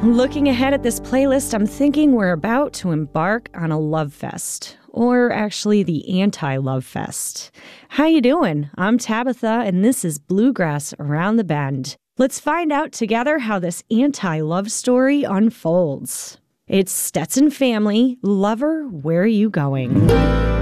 Looking ahead at this playlist, I'm thinking we're about to embark on a love fest. Or actually, the anti-love fest. How you doing? I'm Tabitha, and this is Bluegrass Around the Bend. Let's find out together how this anti-love story unfolds. It's Stetson Family, Lover, Where Are You Going?